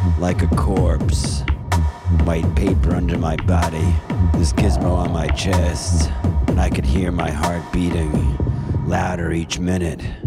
like a corpse. White paper under my body, this gizmo on my chest, and I could hear my heart beating louder each minute.